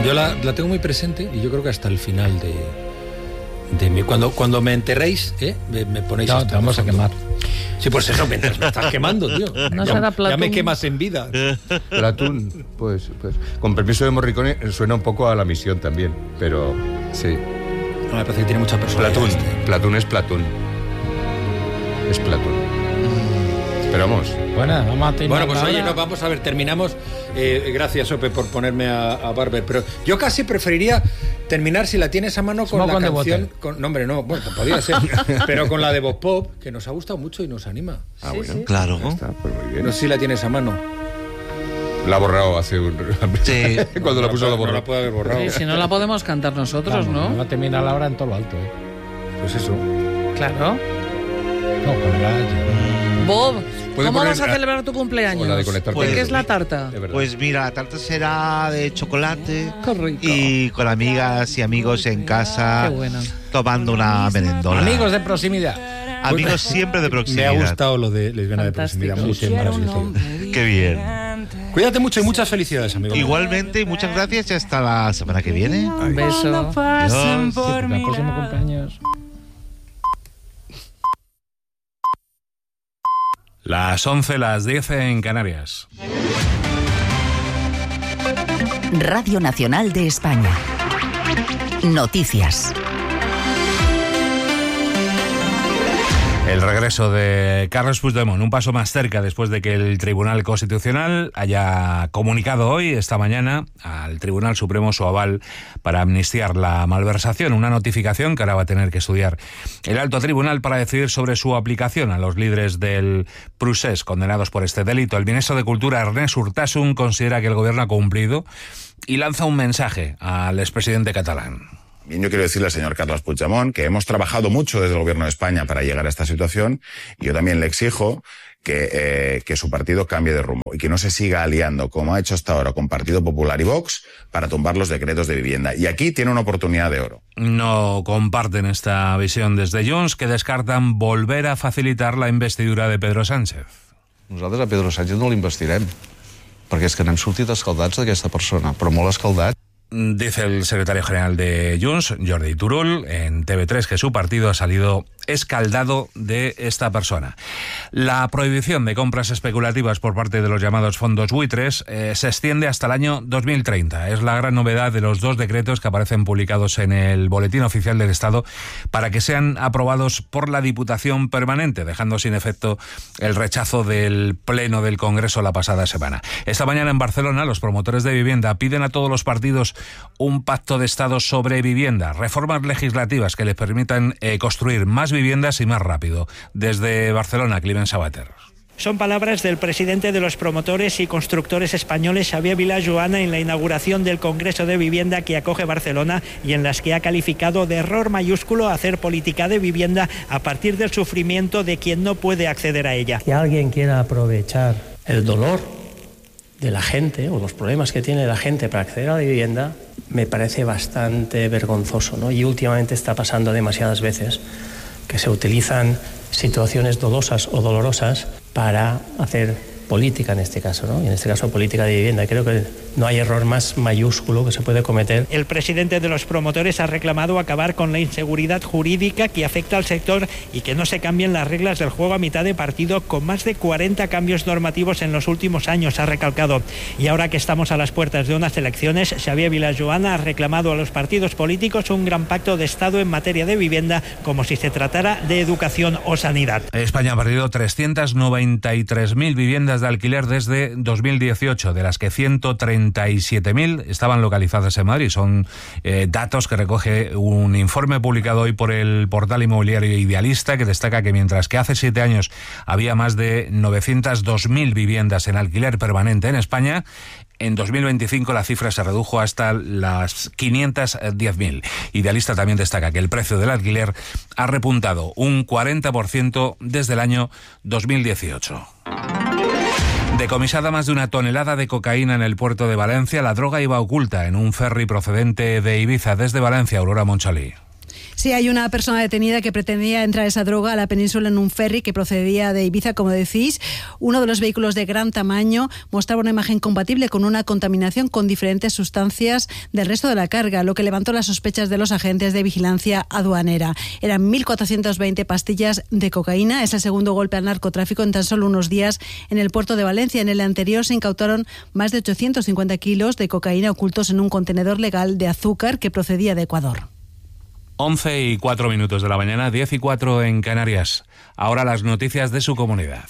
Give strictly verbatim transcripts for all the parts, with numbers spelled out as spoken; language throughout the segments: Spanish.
yo la, la tengo muy presente y yo creo que hasta el final de, de mi... Cuando, cuando me enterréis, ¿eh? me, me ponéis... No, te vamos a quemar. Sí, pues eso, mientras me estás quemando, tío. No ya, será Platón. ya me quemas en vida. Platón, pues, pues, con permiso de Morricone, suena un poco a La Misión también, pero sí. No, me parece que tiene mucha personalidad. Platón, este. Platón es Platón. Es Platón. Pero vamos. Bueno, vamos a terminar. Bueno, pues ahora. oye, no, vamos a ver, terminamos. Eh, gracias, Ope, por ponerme a, a Barber. Pero yo casi preferiría terminar, si la tienes a mano, con Smoke la on the canción. Con, no, hombre, no, bueno, podría ser. Pero con la de Bob Pop, que nos ha gustado mucho y nos anima. Ah, Sí, bueno. sí. Claro. Ya está, pues muy bien. No sé si la tienes a mano. La ha borrado hace un... Sí. Cuando la puso la No borró. la puede haber borrado. Sí, si no la podemos cantar nosotros, Vamos, ¿no? Vamos a terminar la hora en todo lo alto, ¿eh? Pues eso. Claro. No, con la... Bob, ¿Puede ¿cómo poner vas a la- celebrar tu cumpleaños? o la de conectar ¿De con qué el- es la tarta? De verdad. Pues mira, la tarta será de chocolate Qué rico. y con amigas y amigos en casa, Qué buena. tomando una merendola. Amigos de proximidad. Amigos siempre de Me proximidad. ha gustado lo de lesbiana de Fantástico. proximidad. Muy Sí, bien, maravilloso. Qué bien. Cuídate mucho y muchas felicidades, amigo. Igualmente, muchas gracias y hasta la semana que viene. Un beso. Adiós. Sí, porque el próximo cumpleaños... Las once, las diez en Canarias. Radio Nacional de España. Noticias. El regreso de Carles Puigdemont, un paso más cerca después de que el Tribunal Constitucional haya comunicado hoy, esta mañana, al Tribunal Supremo su aval para amnistiar la malversación, una notificación que ahora va a tener que estudiar el alto tribunal para decidir sobre su aplicación a los líderes del Procés condenados por este delito. El ministro de Cultura, Ernest Urtasun, considera que el gobierno ha cumplido y lanza un mensaje al expresidente catalán. Bien, yo quiero decirle al señor Carles Puigdemont que hemos trabajado mucho desde el Gobierno de España para llegar a esta situación y yo también le exijo que, eh, que su partido cambie de rumbo y que no se siga aliando, como ha hecho hasta ahora, con Partido Popular y Vox para tumbar los decretos de vivienda. Y aquí tiene una oportunidad de oro. No comparten esta visión desde Junts, que descartan volver a facilitar la investidura de Pedro Sánchez. Nosaltres a Pedro Sánchez no l'investirem, perquè és que n'hem sortit escaldats d'aquesta persona, però molt escaldats. Dice el secretario general de Junts, Jordi Turull, en T V tres que su partido ha salido escaldado de esta persona. La prohibición de compras especulativas por parte de los llamados fondos buitres eh, se extiende hasta el año dos mil treinta. Es la gran novedad de los dos decretos que aparecen publicados en el Boletín Oficial del Estado para que sean aprobados por la Diputación Permanente, dejando sin efecto el rechazo del Pleno del Congreso la pasada semana. Esta mañana en Barcelona, los promotores de vivienda piden a todos los partidos un pacto de Estado sobre vivienda, reformas legislativas que les permitan eh, construir más viviendas y más rápido. Desde Barcelona, Climent Sabater. Son palabras del presidente de los promotores y constructores españoles, Xavier Vilajoana, en la inauguración del Congreso de Vivienda que acoge Barcelona y en las que ha calificado de error mayúsculo hacer política de vivienda a partir del sufrimiento de quien no puede acceder a ella. Que alguien quiera aprovechar el dolor de la gente o los problemas que tiene la gente para acceder a la vivienda me parece bastante vergonzoso, ¿no? Y últimamente está pasando demasiadas veces que se utilizan situaciones dolosas o dolorosas para hacer política en este caso, ¿no? Y en este caso política de vivienda. Creo que no hay error más mayúsculo que se puede cometer. El presidente de los promotores ha reclamado acabar con la inseguridad jurídica que afecta al sector y que no se cambien las reglas del juego a mitad de partido, con más de cuarenta cambios normativos en los últimos años, ha recalcado. Y ahora que estamos a las puertas de unas elecciones, Xavier Vilajoana ha reclamado a los partidos políticos un gran pacto de Estado en materia de vivienda, como si se tratara de educación o sanidad. España ha perdido trescientas noventa y tres mil viviendas de alquiler desde dos mil dieciocho, de las que ciento treinta y siete mil estaban localizadas en Madrid. Son eh, datos que recoge un informe publicado hoy por el portal inmobiliario Idealista, que destaca que mientras que hace siete años había más de novecientas dos mil viviendas en alquiler permanente en España, en dos mil veinticinco la cifra se redujo hasta las quinientas diez mil. Idealista también destaca que el precio del alquiler ha repuntado un cuarenta por ciento desde el año dos mil dieciocho. Decomisada más de una tonelada de cocaína en el puerto de Valencia, la droga iba oculta en un ferry procedente de Ibiza. Desde Valencia, Aurora Monchalí. Sí, hay una persona detenida que pretendía entrar esa droga a la península en un ferry que procedía de Ibiza, como decís. Uno de los vehículos de gran tamaño mostraba una imagen compatible con una contaminación con diferentes sustancias del resto de la carga, lo que levantó las sospechas de los agentes de vigilancia aduanera. Eran mil cuatrocientas veinte pastillas de cocaína. Es el segundo golpe al narcotráfico en tan solo unos días en el puerto de Valencia. En el anterior se incautaron más de ochocientos cincuenta kilos de cocaína ocultos en un contenedor legal de azúcar que procedía de Ecuador. once y cuatro minutos de la mañana, diez y cuatro en Canarias. Ahora las noticias de su comunidad.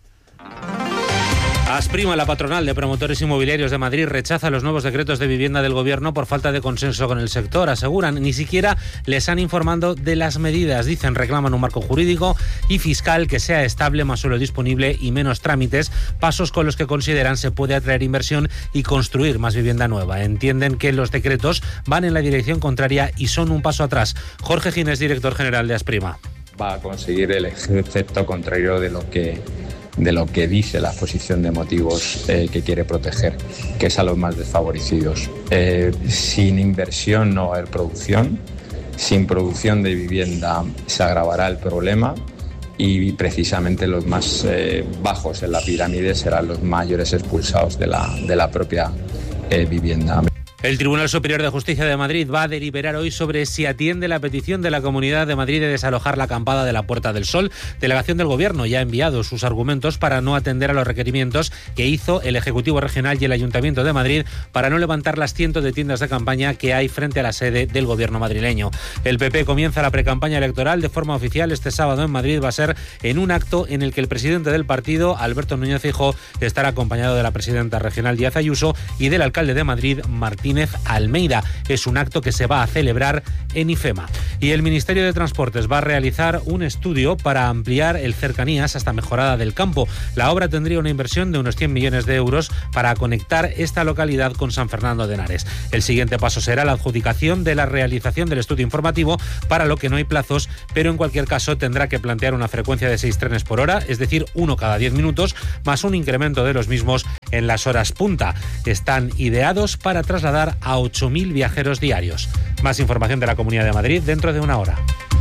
Asprima, la patronal de promotores inmobiliarios de Madrid, rechaza los nuevos decretos de vivienda del Gobierno por falta de consenso con el sector. Aseguran, ni siquiera les han informado de las medidas. Dicen, reclaman un marco jurídico y fiscal que sea estable, más suelo disponible y menos trámites, pasos con los que consideran se puede atraer inversión y construir más vivienda nueva. Entienden que los decretos van en la dirección contraria y son un paso atrás. Jorge Ginés, director general de Asprima. Va a conseguir el efecto contrario de lo que de lo que dice la exposición de motivos eh, que quiere proteger, que es a los más desfavorecidos. Eh, sin inversión no va a haber producción, sin producción de vivienda se agravará el problema y precisamente los más eh, bajos en la pirámide serán los mayores expulsados de la, de la propia eh, vivienda. El Tribunal Superior de Justicia de Madrid va a deliberar hoy sobre si atiende la petición de la Comunidad de Madrid de desalojar la acampada de la Puerta del Sol. Delegación del Gobierno ya ha enviado sus argumentos para no atender a los requerimientos que hizo el Ejecutivo Regional y el Ayuntamiento de Madrid para no levantar las cientos de tiendas de campaña que hay frente a la sede del Gobierno madrileño. El P P comienza la precampaña electoral de forma oficial este sábado en Madrid. Va a ser en un acto en el que el presidente del partido, Alberto Núñez Feijóo, estará acompañado de la presidenta regional Díaz Ayuso y del alcalde de Madrid, Martínez Almeida. Es un acto que se va a celebrar en IFEMA. Y el Ministerio de Transportes va a realizar un estudio para ampliar el Cercanías hasta Mejorada del Campo. La obra tendría una inversión de unos cien millones de euros para conectar esta localidad con San Fernando de Henares. El siguiente paso será la adjudicación de la realización del estudio informativo, para lo que no hay plazos, pero en cualquier caso tendrá que plantear una frecuencia de seis trenes por hora, es decir, uno cada diez minutos, más un incremento de los mismos en las horas punta. Están ideados para trasladar a ocho mil viajeros diarios. Más información de la Comunidad de Madrid dentro de una hora.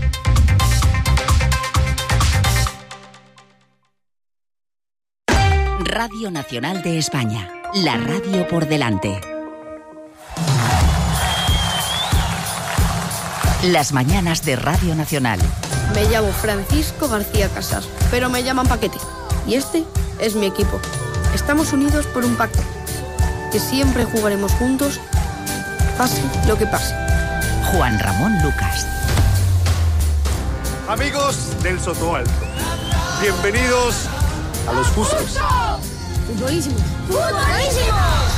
Radio Nacional de España, la radio por delante. Las mañanas de Radio Nacional. Me llamo Francisco García Casas, pero me llaman Paquete. Y este es mi equipo. Estamos unidos por un pacto, que siempre jugaremos juntos, pase lo que pase. Juan Ramón Lucas. Amigos del Sotoalto, bienvenidos a Los Justos. ¡Futbolísimos! ¡Futbolísimos!